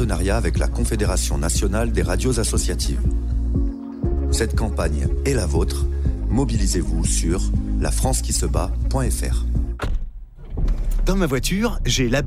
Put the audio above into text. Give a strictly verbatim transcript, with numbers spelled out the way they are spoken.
partenariat avec la Confédération nationale des radios associatives. Cette campagne est la vôtre. Mobilisez-vous sur la france qui se bat point f r. Dans ma voiture, j'ai la